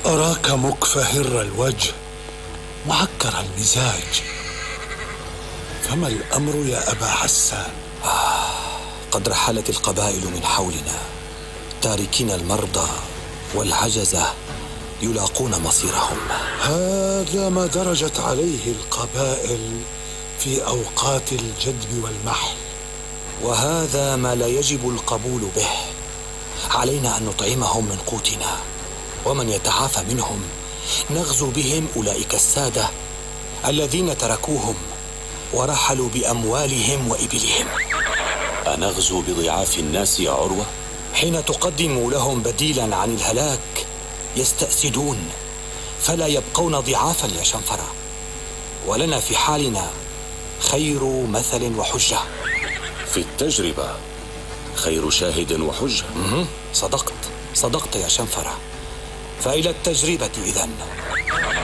أراك مكفهر الوجه معكر المزاج، فما الأمر يا أبا حسان؟ قد رحلت القبائل من حولنا، تاركين المرضى والعجزة يلاقون مصيرهم. هذا ما درجت عليه القبائل في أوقات الجدب والمحل، وهذا ما لا يجب القبول به. علينا أن نطعمهم من قوتنا، ومن يتعافى منهم نغزو بهم أولئك السادة الذين تركوهم ورحلوا بأموالهم وإبلهم. أنغزو بضعاف الناس يا عروة؟ حين تقدم لهم بديلا عن الهلاك يستأسدون، فلا يبقون ضعافا يا شنفرة. ولنا في حالنا خير مثل وحجة. في التجربة خير شاهد وحجة. صدقت يا شنفرة، فإلى التجربة إذن.